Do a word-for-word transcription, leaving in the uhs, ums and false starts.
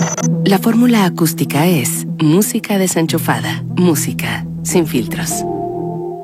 La fórmula acústica es música desenchufada, música sin filtros.